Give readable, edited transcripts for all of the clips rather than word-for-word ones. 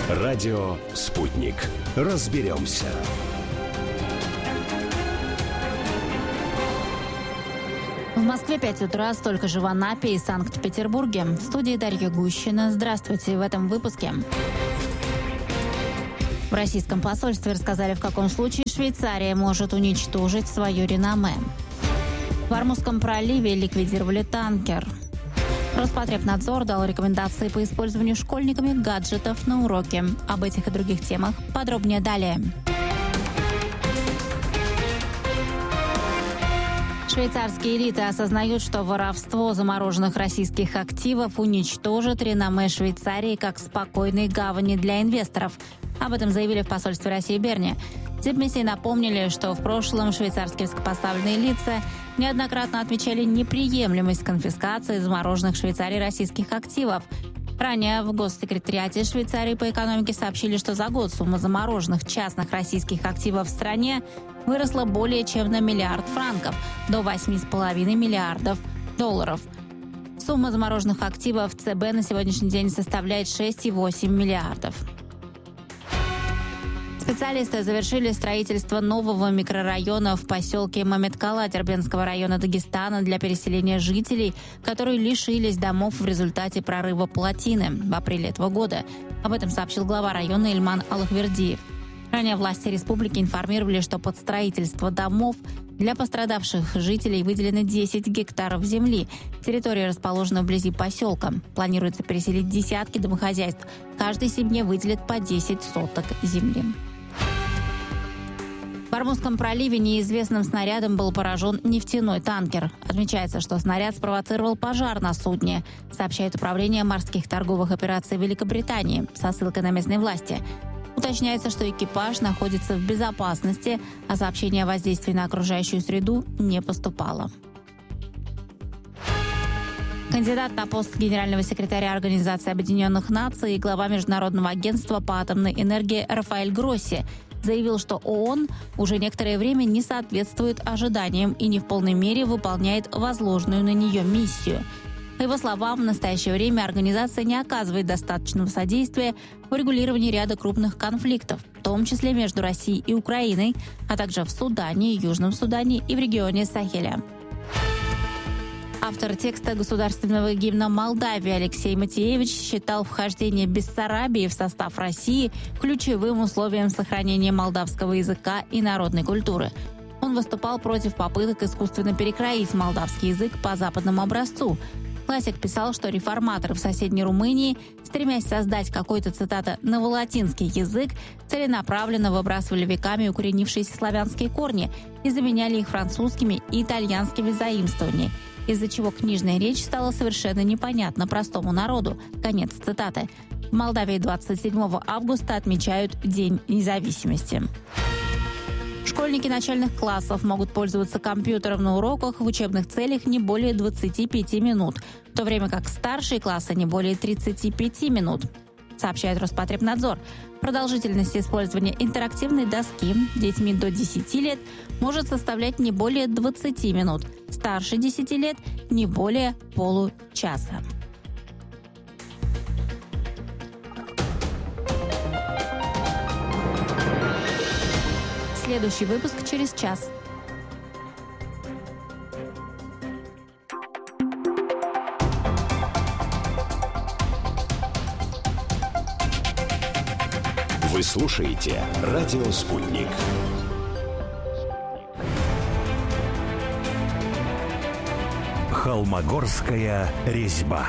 Радио «Спутник». Разберемся. В Москве 5 утра, столько же в Анапе и Санкт-Петербурге. В студии Дарья Гущина. Здравствуйте. В этом выпуске. В российском посольстве рассказали, в каком случае Швейцария может уничтожить свое реноме. В Ормузском проливе ликвидировали танкер. Роспотребнадзор дал рекомендации по использованию школьниками гаджетов на уроке. Об этих и других темах подробнее далее. Швейцарские элиты осознают, что воровство замороженных российских активов уничтожит реноме Швейцарии как спокойной гавани для инвесторов. Об этом заявили в посольстве России в Берне. Дипмиссии напомнили, что в прошлом швейцарские высокопоставленные лица неоднократно отмечали неприемлемость конфискации замороженных в Швейцарии российских активов. Ранее в Госсекретариате Швейцарии по экономике сообщили, что за год сумма замороженных частных российских активов в стране выросла более чем на $1 миллиард до 8,5 миллиардов долларов. Сумма замороженных активов ЦБ на сегодняшний день составляет 6,8 миллиардов. Специалисты завершили строительство нового микрорайона в поселке Маметкала Дербентского района Дагестана для переселения жителей, которые лишились домов в результате прорыва плотины в апреле этого года. Об этом сообщил глава района Ильман Алахвердиев. Ранее власти республики информировали, что под строительство домов для пострадавших жителей выделено 10 гектаров земли. Территория расположена вблизи поселка. Планируется переселить десятки домохозяйств. Каждой семье выделят по 10 соток земли. В Ормузском проливе неизвестным снарядом был поражен нефтяной танкер. Отмечается, что снаряд спровоцировал пожар на судне, сообщает Управление морских торговых операций Великобритании со ссылкой на местные власти. Уточняется, что экипаж находится в безопасности, а сообщение о воздействии на окружающую среду не поступало. Кандидат на пост генерального секретаря Организации Объединенных Наций и глава Международного агентства по атомной энергии Рафаэль Гросси заявил, что ООН уже некоторое время не соответствует ожиданиям и не в полной мере выполняет возложенную на нее миссию. По его словам, в настоящее время организация не оказывает достаточного содействия в урегулировании ряда крупных конфликтов, в том числе между Россией и Украиной, а также в Судане, Южном Судане и в регионе Сахеля. Автор текста государственного гимна Молдавии Алексей Матеевич считал вхождение Бессарабии в состав России ключевым условием сохранения молдавского языка и народной культуры. Он выступал против попыток искусственно перекроить молдавский язык по западному образцу. Классик писал, что реформаторы в соседней Румынии, стремясь создать какой-то, цитата, «новолатинский язык», целенаправленно выбрасывали веками укоренившиеся славянские корни и заменяли их французскими и итальянскими заимствованиями, из-за чего книжная речь стала совершенно непонятна простому народу. Конец цитаты. В Молдавии 27 августа отмечают День независимости. Школьники начальных классов могут пользоваться компьютером на уроках в учебных целях не более 25 минут, в то время как старшие классы не более 35 минут, сообщает Роспотребнадзор. Продолжительность использования интерактивной доски детьми до 10 лет может составлять не более 20 минут, старше 10 лет – не более получаса. Следующий выпуск через час. Вы слушаете «Радио Спутник». Холмогорская резьба.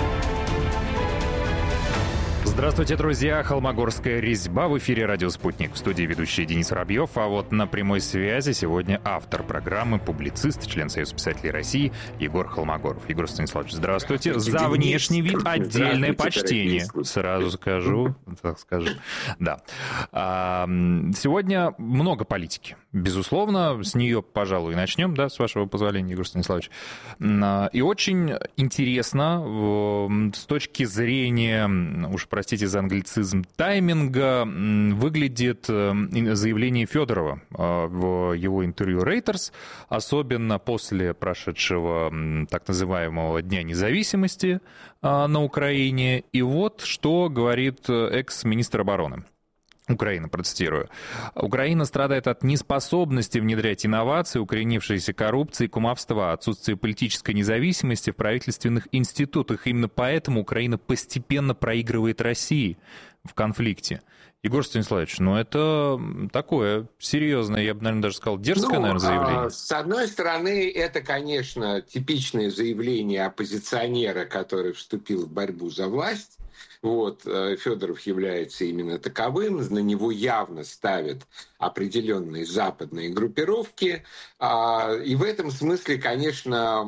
Здравствуйте, друзья! Холмогорская резьба в эфире «Радио Спутник». В студии ведущий Денис Воробьев, а вот на прямой связи сегодня автор программы, публицист, член Союза писателей России Егор Холмогоров. Егор Станиславович, здравствуйте. За внешний вид отдельное почтение. Сразу скажу, так скажем. Да. Сегодня много политики. безусловно, с нее, пожалуй, начнем, да, с вашего позволения, Егор Станиславович. И очень интересно с точки зрения, уж простите за англицизм, тайминга, выглядит заявление Федорова в его интервью Reuters, особенно после прошедшего так называемого Дня независимости на Украине. И вот что говорит экс-министр обороны Украины, процитирую. «Украина страдает от неспособности внедрять инновации, укоренившейся коррупции, кумовства, отсутствия политической независимости в правительственных институтах. Именно поэтому Украина постепенно проигрывает России в конфликте». Егор Станиславович, это такое серьезное, я бы, наверное, даже сказал, дерзкое, наверное, заявление. С одной стороны, это, конечно, типичное заявление оппозиционера, который вступил в борьбу за власть. Федоров является именно таковым, на него явно ставят определенные западные группировки. И в этом смысле, конечно,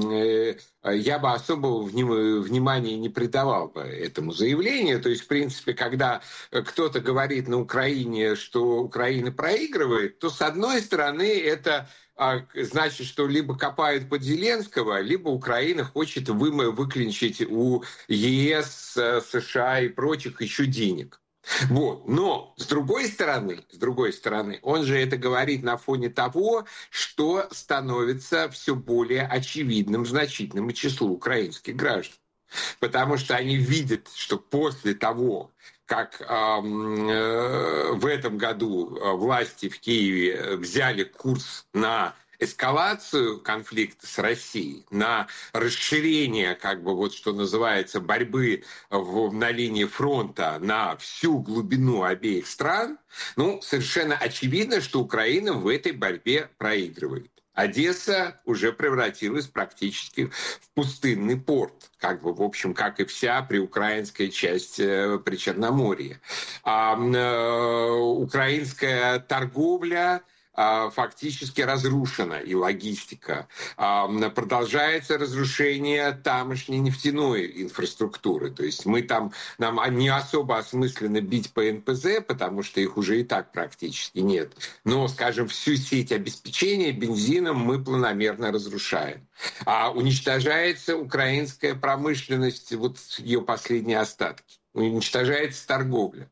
я бы особого внимания не придавал бы этому заявлению. То есть, в принципе, когда кто-то говорит на Украине, что Украина проигрывает, то, с одной стороны, это значит, что либо копают под Зеленского, либо Украина хочет выклинчить у ЕС, США и прочих еще денег. Но с другой стороны, он же это говорит на фоне того, что становится все более очевидным значительному числу украинских граждан. Потому что они видят, что после того, как в этом году власти в Киеве взяли курс на эскалацию конфликта с Россией, на расширение, что называется, борьбы на линии фронта на всю глубину обеих стран, совершенно очевидно, что Украина в этой борьбе проигрывает. Одесса уже превратилась практически в пустынный порт, в общем, как и вся приукраинская часть Причерноморья. Украинская торговля фактически разрушена, и логистика. Продолжается разрушение тамошней нефтяной инфраструктуры. То есть нам не особо осмысленно бить по НПЗ, потому что их уже и так практически нет. Но, скажем, всю сеть обеспечения бензином мы планомерно разрушаем. Уничтожается украинская промышленность, ее последние остатки. Уничтожается торговля.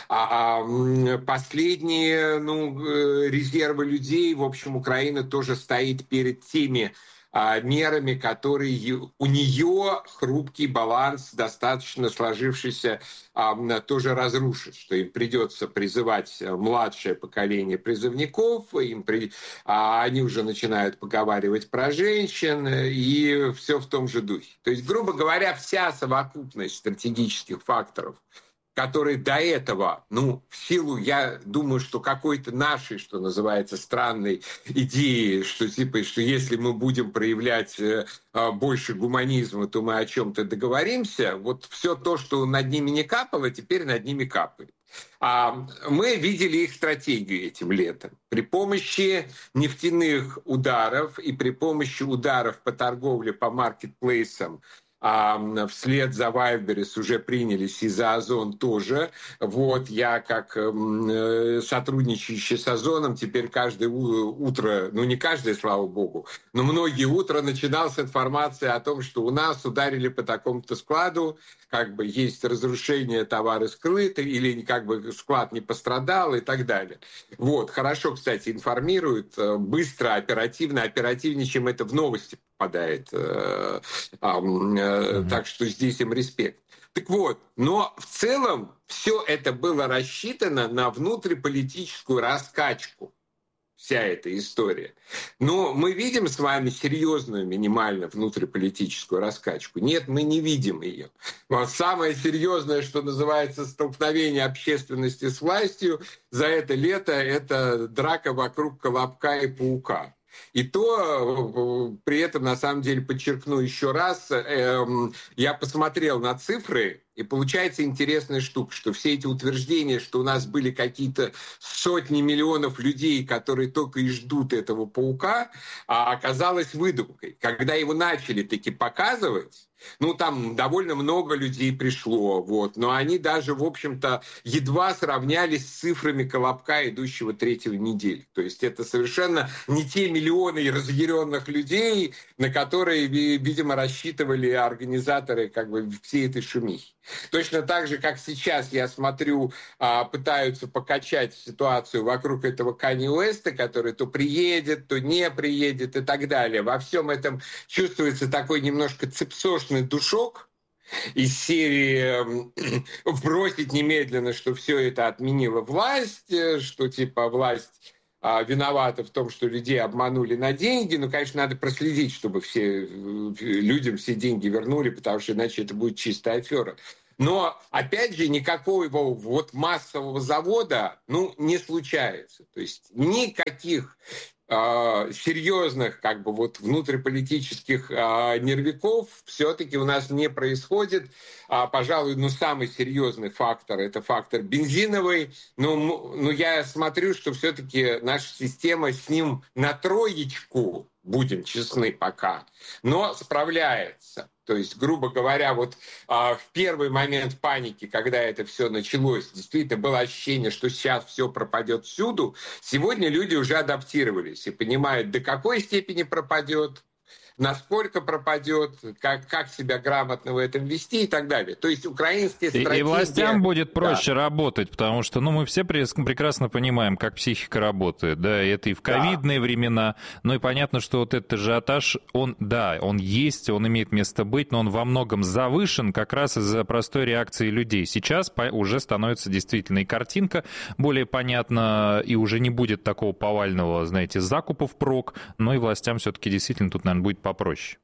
Последние резервы людей, в общем, Украина тоже стоит перед теми мерами, которые у нее хрупкий баланс, достаточно сложившийся, тоже разрушит, что им придется призывать младшее поколение призывников, они уже начинают поговаривать про женщин, и все в том же духе. То есть, грубо говоря, вся совокупность стратегических факторов, которые до этого, в силу, я думаю, что какой-то нашей, что называется, странной идеи, что если мы будем проявлять больше гуманизма, то мы о чем-то договоримся, все то, что над ними не капало, теперь над ними капает. Мы видели их стратегию этим летом. При помощи нефтяных ударов и при помощи ударов по торговле, по маркетплейсам, вслед за Wildberries уже принялись и за Озон тоже. Я как сотрудничающий с Озоном теперь каждое утро, не каждое, слава богу, но многие утра начинал с информации о том, что у нас ударили по такому-то складу, есть разрушение, товары скрыты, или склад не пострадал и так далее. Хорошо, кстати, информируют быстро, оперативнее, чем это в новости попадает. Так что здесь им респект. Но в целом все это было рассчитано на внутриполитическую раскачку. Вся эта история. Но мы видим с вами серьезную минимально внутриполитическую раскачку? Нет, мы не видим ее. Самое серьезное, что называется, столкновение общественности с властью за это лето – это драка вокруг Колобка и Паука. И то, при этом, на самом деле, подчеркну еще раз, я посмотрел на цифры, и получается интересная штука, что все эти утверждения, что у нас были какие-то сотни миллионов людей, которые только и ждут этого паука, оказалось выдумкой. Когда его начали таки показывать, Ну, там довольно много людей пришло, вот, но они даже, в общем-то, едва сравнялись с цифрами Колобка, идущего третьей недели. То есть это совершенно не те миллионы разъяренных людей, на которые, видимо, рассчитывали организаторы как бы всей этой шумихи. Точно так же, как сейчас, я смотрю, пытаются покачать ситуацию вокруг этого Канье Уэста, который то приедет, то не приедет и так далее. Во всем этом чувствуется такой немножко цепсошный душок из серии бросить немедленно, что все это отменила власть, что типа власть виновата в том, что людей обманули на деньги. Ну, конечно, надо проследить, чтобы людям все деньги вернули, потому что иначе это будет чистая афера. Но, опять же, никакого вот массового завода, не случается. То есть никаких серьезных как бы вот внутриполитических нервяков все-таки у нас не происходит. Пожалуй, самый серьезный фактор – это фактор бензиновый. Но я смотрю, что все-таки наша система с ним на троечку, будем честны пока, но справляется. То есть, грубо говоря, вот в первый момент паники, когда это все началось, действительно было ощущение, что сейчас все пропадет всюду. Сегодня люди уже адаптировались и понимают, до какой степени пропадет, насколько пропадет, как себя грамотно в этом вести и так далее. То есть украинские стратегии... И властям будет проще работать, потому что мы все прекрасно понимаем, как психика работает. Да, это и в ковидные времена. Ну и понятно, что вот этот ажиотаж, он есть, он имеет место быть, но он во многом завышен как раз из-за простой реакции людей. Сейчас уже становится действительно и картинка более понятна, и уже не будет такого повального, знаете, закупа впрок, но и властям все-таки действительно тут, наверное, будет попроще.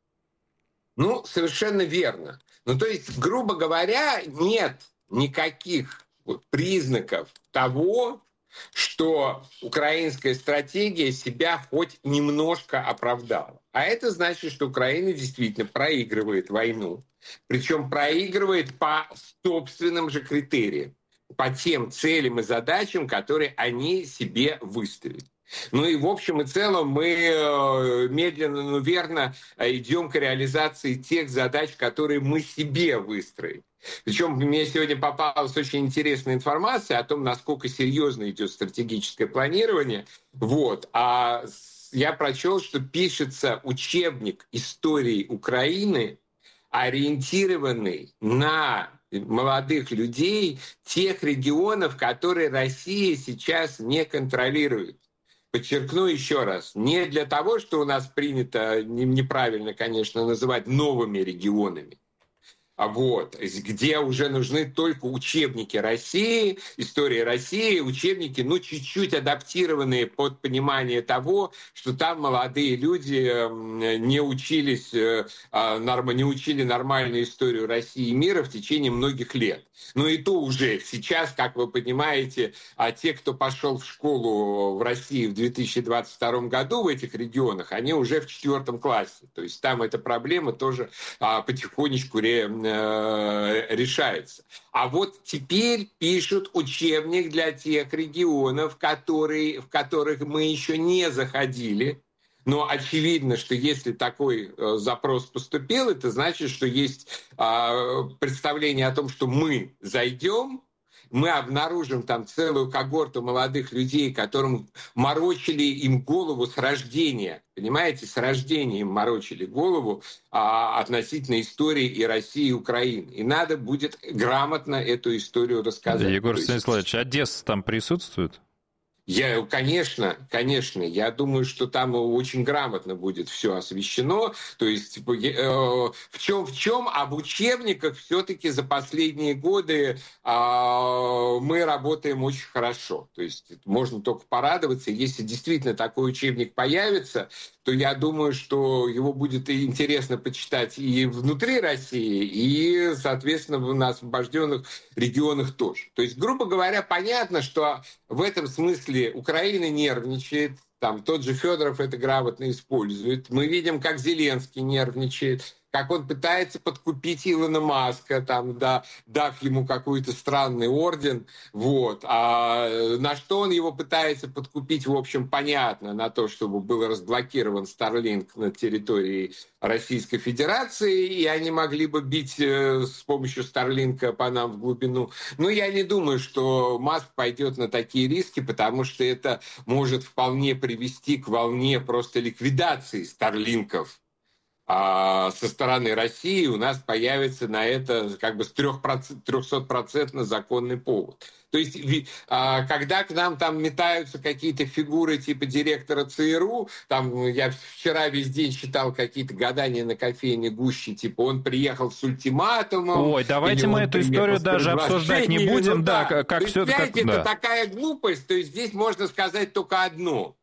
Совершенно верно. То есть, грубо говоря, нет никаких признаков того, что украинская стратегия себя хоть немножко оправдала. А это значит, что Украина действительно проигрывает войну. Причем проигрывает по собственным же критериям, по тем целям и задачам, которые они себе выставили. И в общем и целом мы медленно, но верно идем к реализации тех задач, которые мы себе выстроили. Причем мне сегодня попалась очень интересная информация о том, насколько серьезно идет стратегическое планирование. А я прочел, что пишется учебник истории Украины, ориентированный на молодых людей тех регионов, которые Россия сейчас не контролирует. Подчеркну еще раз, не для того, что у нас принято неправильно, конечно, называть новыми регионами, где уже нужны только учебники России, истории России, учебники, чуть-чуть адаптированные под понимание того, что там молодые люди не учили нормальную историю России и мира в течение многих лет. И то уже сейчас, как вы понимаете, те, кто пошел в школу в России в 2022 году в этих регионах, они уже в 4 классе. То есть там эта проблема тоже потихонечку решается. А вот теперь пишут учебник для тех регионов, в которых мы еще не заходили. Но очевидно, что если такой запрос поступил, это значит, что есть представление о том, что мы зайдем, мы обнаружим там целую когорту молодых людей, которым морочили им голову с рождения. Понимаете, с рождения им морочили голову относительно истории и России, и Украины. И надо будет грамотно эту историю рассказать. Егор Станиславович, Одесса там присутствует? Конечно. Я думаю, что там очень грамотно будет все освещено. То есть в чем, а в учебниках все-таки за последние годы мы работаем очень хорошо. То есть можно только порадоваться. Если действительно такой учебник появится, то я думаю, что его будет интересно почитать и внутри России, и, соответственно, на освобожденных регионах тоже. То есть, грубо говоря, понятно, что в этом смысле Украина нервничает, там тот же Федоров это грамотно использует. Мы видим, как Зеленский нервничает. как он пытается подкупить Илона Маска, там, да, дав ему какой-то странный орден, вот. А на что он его пытается подкупить, в общем, понятно, на то, чтобы был разблокирован Starlink на территории Российской Федерации, и они могли бы бить с помощью Starlink по нам в глубину. Но я не думаю, что Маск пойдет на такие риски, потому что это может вполне привести к волне просто ликвидации Старлинков. А со стороны России у нас появится на это как бы 300% законный повод. То есть, когда к нам там метаются какие-то фигуры типа директора ЦРУ, там я вчера весь день читал какие-то гадания на кофейной гуще, типа он приехал с ультиматумом. Ой, давайте мы эту историю даже обсуждать не будем, ну, да, как все это... Это такая глупость, то есть здесь можно сказать только одно,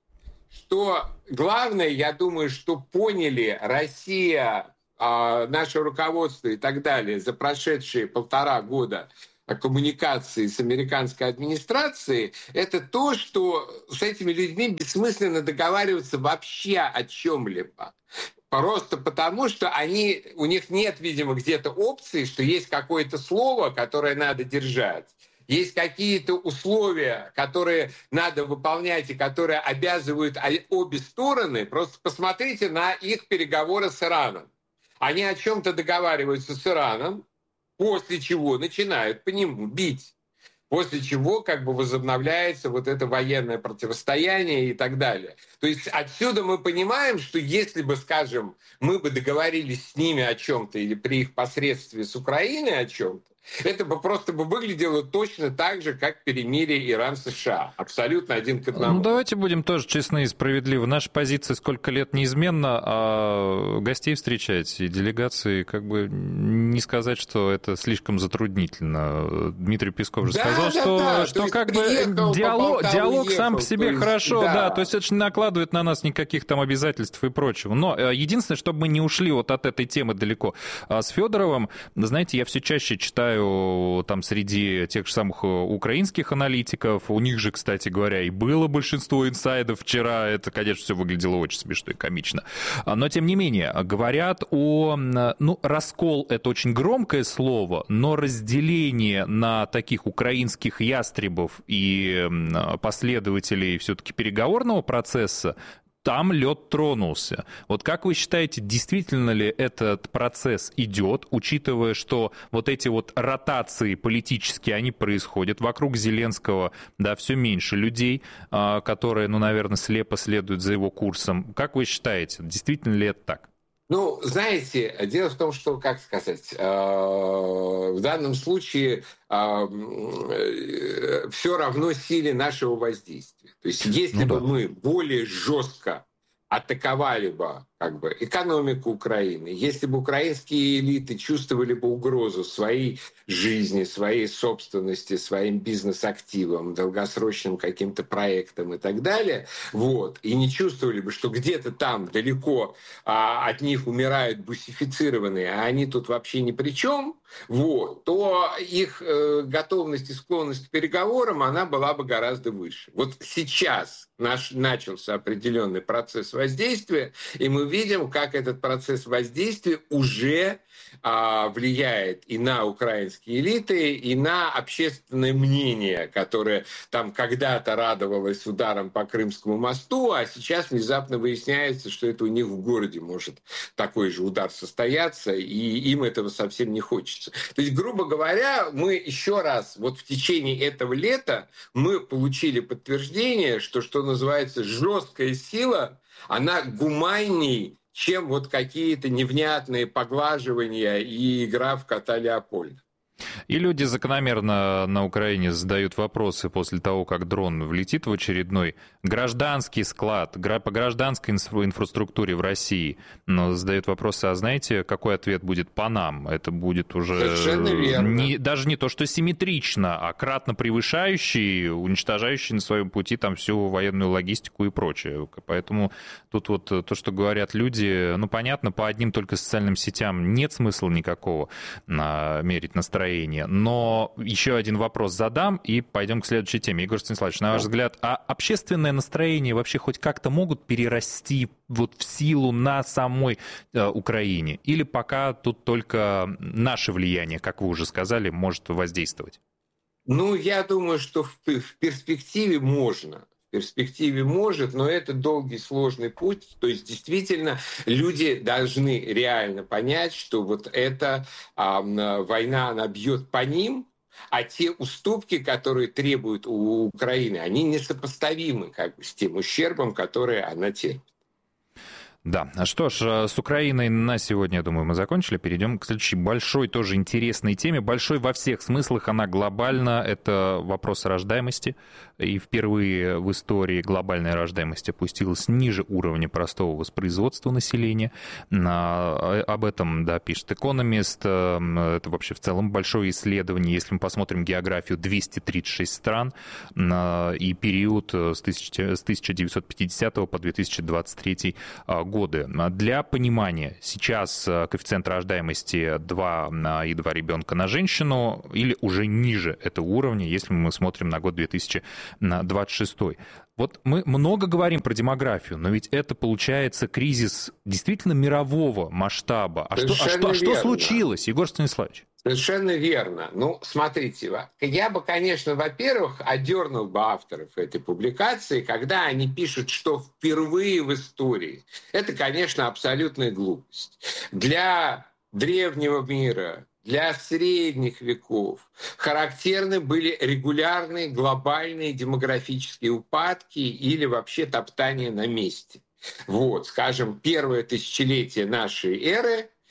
что главное, я думаю, что поняли Россия, наше руководство и так далее за прошедшие 1,5 года коммуникации с американской администрацией, это то, что с этими людьми бессмысленно договариваться вообще о чем-либо. Просто потому, что у них нет, видимо, где-то опции, что есть какое-то слово, которое надо держать. Есть какие-то условия, которые надо выполнять и которые обязывают обе стороны. Просто посмотрите на их переговоры с Ираном. Они о чем-то договариваются с Ираном, после чего начинают по нему бить. После чего как бы возобновляется вот это военное противостояние и так далее. То есть отсюда мы понимаем, что если бы, скажем, мы бы договорились с ними о чем-то или при их посредстве с Украиной о чем-то, это бы просто выглядело точно так же, как перемирие Иран-США. Абсолютно один к одному. Ну, давайте будем тоже честны и справедливы. Наша позиция сколько лет неизменна, а гостей встречать и делегации, как бы не сказать, что это слишком затруднительно. Дмитрий Песков же сказал, что как бы диалог сам по себе хорошо, да, то есть это же не накладывает на нас никаких там обязательств и прочего. Но единственное, чтобы мы не ушли вот от этой темы далеко. С Федоровым, знаете, я все чаще читаю там среди тех же самых украинских аналитиков, у них же, кстати говоря, и было большинство инсайдов вчера, это, конечно, все выглядело очень смешно и комично. Но, тем не менее, говорят о... раскол — это очень громкое слово, но разделение на таких украинских ястребов и последователей все-таки переговорного процесса, там лед тронулся. Вот как вы считаете, действительно ли этот процесс идет, учитывая, что вот эти вот ротации политические, они происходят вокруг Зеленского, да, все меньше людей, которые, наверное, слепо следуют за его курсом. Как вы считаете, действительно ли это так? Ну, знаете, дело в том, что, как сказать, в данном случае все равно силе нашего воздействия. То есть если бы мы более жестко атаковали бы как бы экономику Украины, если бы украинские элиты чувствовали бы угрозу своей жизни, своей собственности, своим бизнес-активам, долгосрочным каким-то проектам и так далее, вот, и не чувствовали бы, что где-то там далеко от них умирают буссифицированные, а они тут вообще ни при чем, вот, то их готовность и склонность к переговорам, она была бы гораздо выше. Вот сейчас начался определенный процесс воздействия, и мы видим, как этот процесс воздействия уже влияет и на украинские элиты, и на общественное мнение, которое там когда-то радовалось ударом по Крымскому мосту, а сейчас внезапно выясняется, что это у них в городе может такой же удар состояться, и им этого совсем не хочется. То есть, грубо говоря, мы еще раз, вот в течение этого лета мы получили подтверждение, что называется, жесткая сила, она гуманней, чем вот какие-то невнятные поглаживания и игра в кота Леопольда. И люди закономерно на Украине задают вопросы после того, как дрон влетит в очередной гражданский склад по гражданской инфраструктуре в России. Но задают вопросы, а знаете, какой ответ будет по нам? Это будет уже даже не то, что симметрично, а кратно превышающий, уничтожающий на своем пути там всю военную логистику и прочее. Поэтому тут вот то, что говорят люди, ну, понятно, по одним только социальным сетям нет смысла никакого мерить настроение настроение. Но еще один вопрос задам и пойдем к следующей теме. Егор Станиславович, на ваш взгляд, а общественное настроение вообще хоть как-то могут перерасти вот в силу на самой Украине? Или пока тут только наше влияние, как вы уже сказали, может воздействовать? Ну, я думаю, что в перспективе можно. В перспективе может, но это долгий, сложный путь. То есть, действительно, люди должны реально понять, что вот эта война, она бьет по ним, а те уступки, которые требуют у Украины, они несопоставимы как бы с тем ущербом, который она терпит. Да, что ж, с Украиной на сегодня, я думаю, мы закончили. Перейдем к следующей большой, тоже интересной теме. Большой во всех смыслах, она глобальна. Это вопрос рождаемости. И впервые в истории глобальная рождаемость опустилась ниже уровня простого воспроизводства населения. Об этом, да, пишет Economist. Это вообще в целом большое исследование. Если мы посмотрим географию, 236 стран и период с 1950 по 2023 годы. Для понимания, сейчас коэффициент рождаемости 2,2 ребенка на женщину или уже ниже этого уровня, если мы смотрим на год 2026. Вот мы много говорим про демографию, но ведь это получается кризис действительно мирового масштаба. А что случилось, Егор Станиславович? Совершенно верно. Ну, смотрите, я бы, конечно, во-первых, одернул бы авторов этой публикации, когда они пишут, что впервые в истории. Это, конечно, абсолютная глупость. Для древнего мира, для средних веков характерны были регулярные глобальные демографические упадки или вообще топтание на месте. Вот, скажем, первое тысячелетие нашей эры –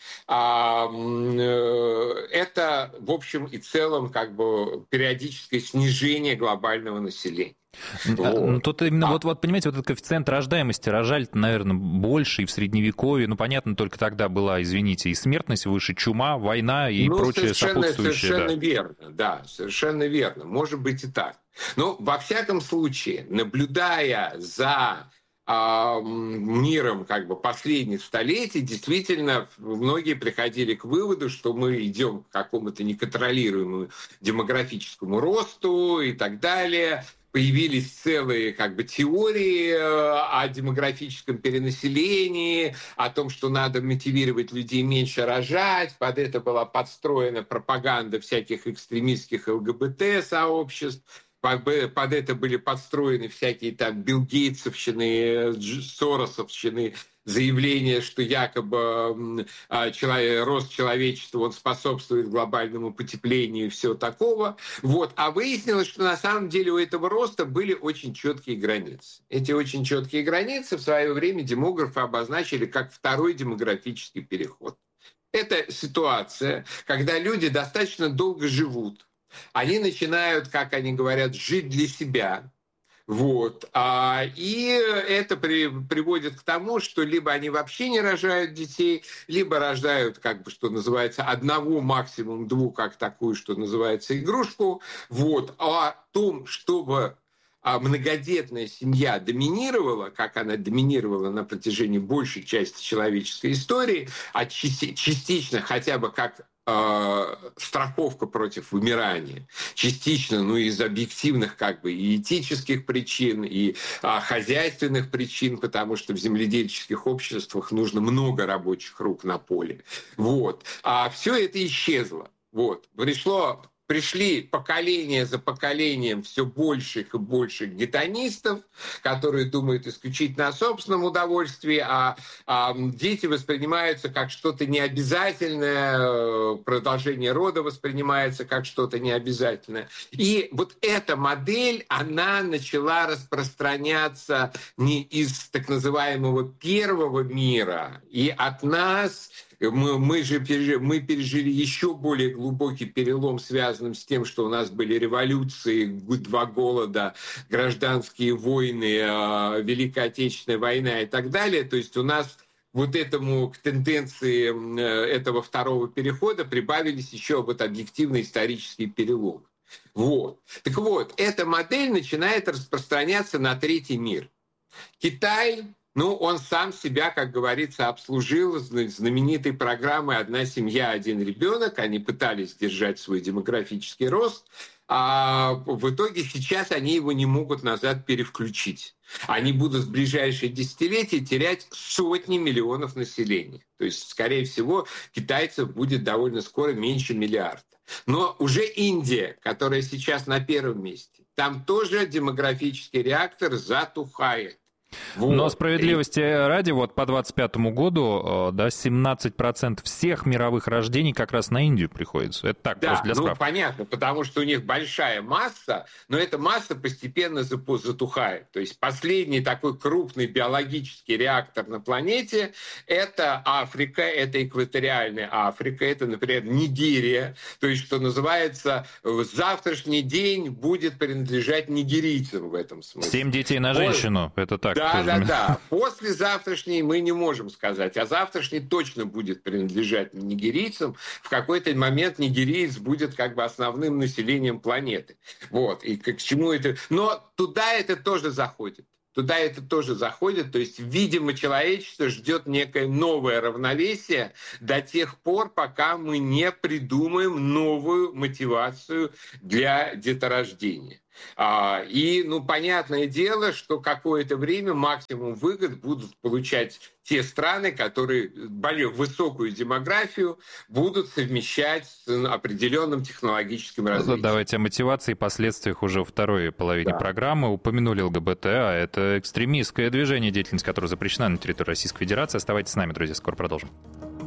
это, в общем и целом, как бы периодическое снижение глобального населения. Вот. Тут именно, вот понимаете, вот этот коэффициент рождаемости, рожали-то, наверное, больше и в Средневековье. Ну, понятно, только тогда была, извините, и смертность выше, чума, война и прочее сопутствующее. Совершенно верно, да, совершенно верно. Может быть и так. Но, во всяком случае, наблюдая за миром как бы последних столетий, действительно, многие приходили к выводу, что мы идем к какому-то неконтролируемому демографическому росту и так далее. Появились целые как бы теории о демографическом перенаселении, о том, что надо мотивировать людей меньше рожать. Под это была подстроена пропаганда всяких экстремистских ЛГБТ-сообществ. Под это были подстроены всякие там Билл Гейтсовщины, Соросовщины, заявление, что якобы рост человечества он способствует глобальному потеплению и все такого. Вот. А выяснилось, что на самом деле у этого роста были очень четкие границы. Эти очень четкие границы в свое время демографы обозначили как второй демографический переход. Это ситуация, когда люди достаточно долго живут. Они начинают, как они говорят, жить для себя. Вот. И это приводит к тому, что либо они вообще не рожают детей, либо рождают, как бы, что называется, одного, максимум двух, как такую, что называется, игрушку. Вот. А о том, чтобы многодетная семья доминировала, как она доминировала на протяжении большей части человеческой истории, а частично хотя бы как страховка против вымирания. Частично, ну, из объективных как бы и этических причин, и хозяйственных причин, потому что в земледельческих обществах нужно много рабочих рук на поле. Вот. А все это исчезло. Вот. Пришли поколение за поколением все больших и больших гедонистов, которые думают исключительно о собственном удовольствии, а дети воспринимаются как что-то необязательное, продолжение рода воспринимается как что-то необязательное. И вот эта модель, она начала распространяться не из так называемого первого мира, и от нас... Мы пережили еще более глубокий перелом, связанный с тем, что у нас были революции, 2 голода, гражданские войны, Великая Отечественная война и так далее. То есть у нас вот к тенденции этого второго перехода прибавились еще вот объективные исторические переломы. Вот. Так вот, эта модель начинает распространяться на третий мир. Китай он сам себя, как говорится, обслужил знаменитой программой «Одна семья, один ребенок». Они пытались держать свой демографический рост, а в итоге сейчас они его не могут назад перевключить. Они будут в ближайшие десятилетия терять сотни миллионов населения. То есть, скорее всего, китайцев будет довольно скоро меньше миллиарда. Но уже Индия, которая сейчас на первом месте, там тоже демографический реактор затухает. Вот. Но справедливости ради, вот по 2025 году 17% всех мировых рождений как раз на Индию приходится. Это так, просто для справки. Понятно, потому что у них большая масса, но эта масса постепенно затухает. То есть последний такой крупный биологический реактор на планете – это Африка, это экваториальная Африка, это, например, Нигерия. То есть, что называется, завтрашний день будет принадлежать нигерийцам в этом смысле. 7 детей на женщину, это так. Да. После завтрашней мы не можем сказать, а завтрашний точно будет принадлежать нигерийцам. В какой-то момент нигериец будет как бы основным населением планеты. Вот. И к чему это? Но туда это тоже заходит. То есть, видимо, человечество ждет некое новое равновесие до тех пор, пока мы не придумаем новую мотивацию для деторождения. Понятное дело, что какое-то время максимум выгод будут получать те страны, которые более высокую демографию будут совмещать с определенным технологическим развитием. Давайте о мотивации и последствиях уже во второй половине программы. Упомянули ЛГБТ, а это экстремистское движение, деятельность которого запрещена на территории Российской Федерации. Оставайтесь с нами, друзья, скоро продолжим.